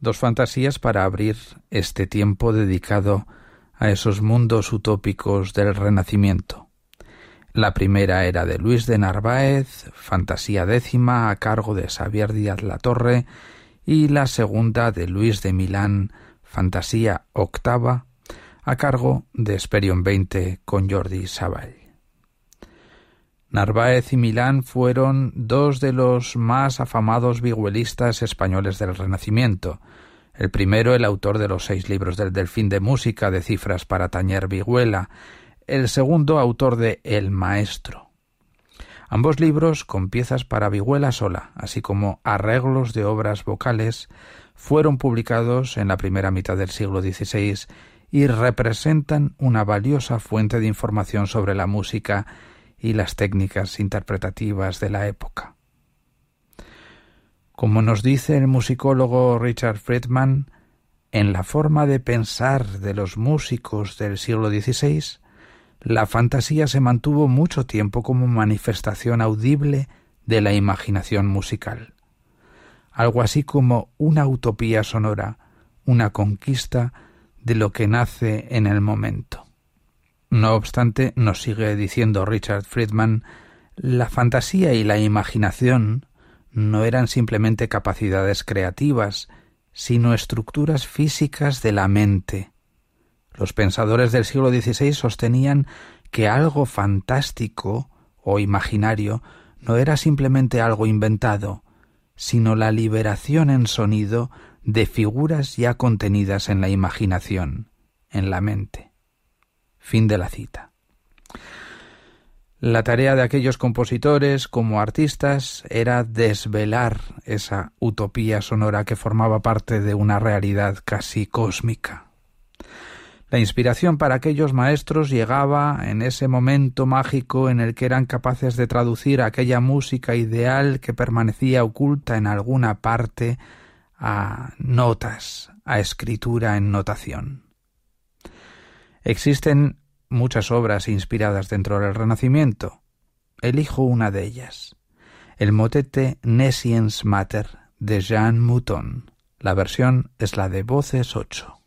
Dos fantasías para abrir este tiempo dedicado a esos mundos utópicos del Renacimiento. La primera era de Luis de Narváez, Fantasía décima, a cargo de Xavier Díaz Latorre, y la segunda de Luis de Milán, Fantasía octava, a cargo de Hesperion 20 con Jordi Savall. Narváez y Milán fueron dos de los más afamados vihuelistas españoles del Renacimiento. El primero, el autor de los 6 libros del Delfín de música de cifras para tañer vihuela. El segundo, autor de El Maestro. Ambos libros, con piezas para vihuela sola, así como arreglos de obras vocales, fueron publicados en la primera mitad del siglo XVI y representan una valiosa fuente de información sobre la música y las técnicas interpretativas de la época. Como nos dice el musicólogo Richard Friedman, en la forma de pensar de los músicos del siglo XVI, la fantasía se mantuvo mucho tiempo como manifestación audible de la imaginación musical, algo así como una utopía sonora, una conquista de lo que nace en el momento. No obstante, nos sigue diciendo Richard Friedman, la fantasía y la imaginación no eran simplemente capacidades creativas, sino estructuras físicas de la mente. Los pensadores del siglo XVI sostenían que algo fantástico o imaginario no era simplemente algo inventado, sino la liberación en sonido de figuras ya contenidas en la imaginación, en la mente. Fin de la cita. La tarea de aquellos compositores como artistas era desvelar esa utopía sonora que formaba parte de una realidad casi cósmica. La inspiración para aquellos maestros llegaba en ese momento mágico en el que eran capaces de traducir aquella música ideal que permanecía oculta en alguna parte a notas, a escritura en notación. Existen muchas obras inspiradas dentro del Renacimiento. Elijo una de ellas, el motete Nescience Mater de Jean Mouton. La versión es la de Voces 8.